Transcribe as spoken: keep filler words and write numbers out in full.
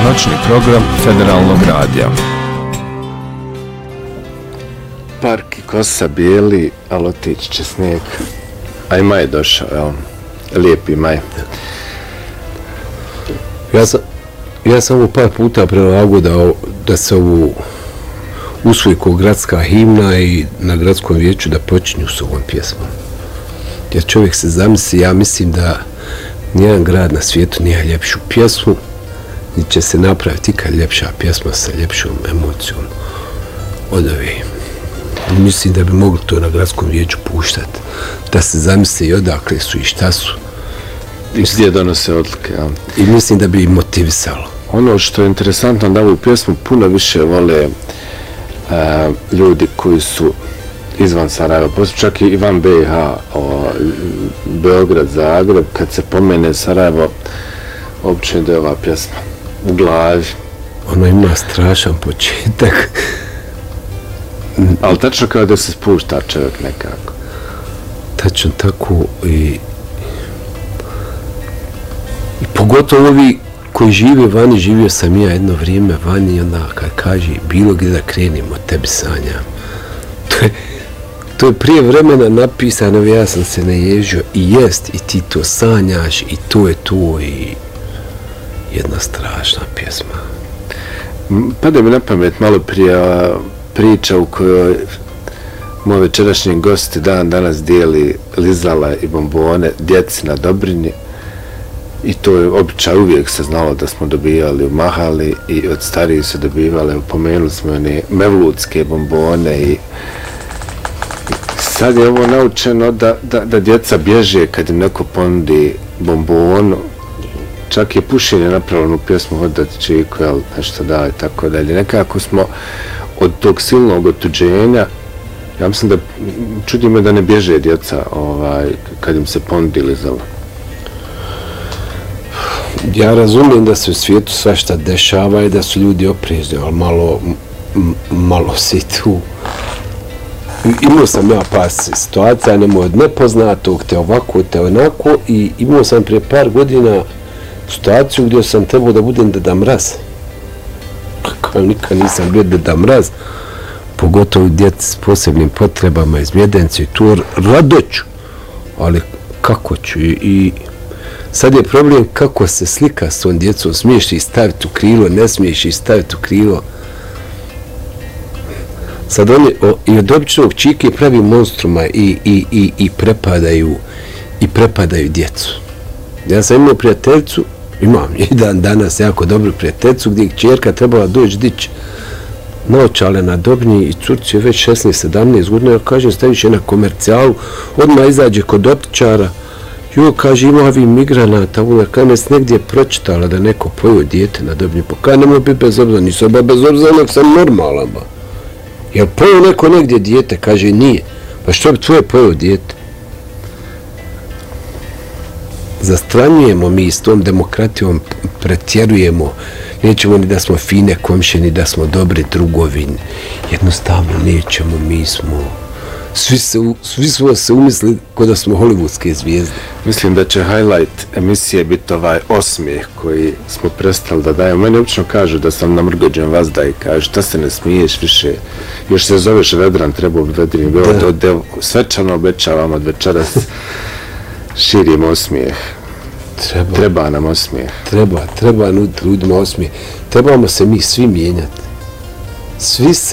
noćni program Federalnog radija. Park i kosa bijeli, ali otići će snijeg. A i maj je došao, jel? Lijepi maj. Ja sam, ja sam ovo par puta prilagodao da se ovu usvoji kao gradska himna i na gradskom vijeću da počinju s ovom pjesmom. Jer čovjek se zamisli, ja mislim da nijedan grad na svijetu nije ljepšu pjesmu, ni će se napraviti ikad ljepša pjesma sa ljepšom emocijom od ove. Mislim da bi mogli to na gradskom vijeću puštati, da se zamisli i odakle su i šta su. I gdje donose odluke, ja. I mislim da bi ih motivisalo. Ono što je interesantno da ovu pjesmu puno više vole a, ljudi koji su izvan Sarajeva, poslije čak i Ivan B i H, o, Beograd, Zagreb, kad se pomene Sarajevo, uopće da je ova pjesma u glavi. Ono ima strašan početak. Ali tačno kao da se spušta čovjek nekako. Tačno tako i, i pogotovo ovi koji žive vani, živio sam ja jedno vrijeme vani i onda kad kaže bilo gdje da krenemo, tebi sanjam. To je, to je prije vremena napisano, ja sam se naježio i jest i ti to sanjaš i to je to i jedna strašna pjesma. Pada mi na pamet malo prije priča u kojoj moj večerašnji gosti dan danas dijeli lizala i bombone djeci na Dobrinji i to je običaj, uvijek se znalo da smo dobijali u Mahali i od stariji su dobivali, upomenuli smo one mevludske bombone i sad je ovo naučeno da, da, da djeca bježe kad im neko ponudi bombonu. Čak je Pušin je napravljeno u pjesmu Hodati Čiku, jel, nešto da i tako dalje. Nekako smo od tog silnog otuđenja, ja mislim da čudi me da ne bježe djeca ovaj, kad im se ponudi lizalo. Ja razumijem da se u svijetu svašta dešava i da su ljudi oprezni, ali malo, m, malo si tu. Imao sam ja par situacija, nemoj od nepoznatog, te ovako, te onako i imao sam prije par godina situaciju gdje sam trebao da budem Deda Mraz. Kao nikad nisam bio Deda Mraz, pogotovo djeci s posebnim potrebama iz Mjedence i tu radoću, ali kako ću i, i sad je problem kako se slika s tom djecom, smiješ i staviti u krilo, ne smiješ i staviti u krilo. Sad oni o, i od običnog čike pravi monstruma i, i, i, i prepadaju i prepadaju djecu. Ja sam imao prijateljcu, imam i dan danas jako dobru prijateljcu gdje je kćerka trebala doći dići naočale na Dobrinji i curci je već šesnaest sedamnaest godina, ja kažem staviš je na komercijalu, odmah izađe kod optičara, jo, kaže, ima ovih migranata, uvijek, kada me negdje pročitala da neko pojeo dijete na Dobrinji, pa kada nemoj biti bezobzan, nisam ba bezobzan, nek sam normalan, ba. Jel pojeo neko negdje dijete, kaže, nije, pa što bi tvoje pojeo dijete? Zastranjujemo mi s tom demokratijom, pretjerujemo, nećemo ni da smo fine komšije, ni da smo dobri drugovi, jednostavno nećemo, mi smo, svi, se, svi smo se umislili kod da smo hollywoodske zvijezde. Mislim da će highlight emisije biti ovaj osmijeh koji smo prestali da dajemo. Meni obično kažu da sam namrgođen vazda i kažu šta se ne smiješ više, još se zoveš Vedran, treba bi Vedrin, da. Svečano obećavam od večeras širim osmijeh. Treba, treba nam osmijeh. Treba, treba nuditi ljudima osmijeh. Trebamo se mi svi mijenjati. Svi se